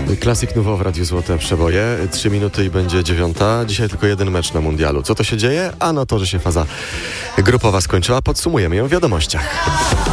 Classic Nouveau w Radiu Złote Przeboje. 3 minuty i będzie 9. Dzisiaj tylko jeden mecz na mundialu. Co to się dzieje? Ano to, że się faza grupowa skończyła. Podsumujemy ją w wiadomościach.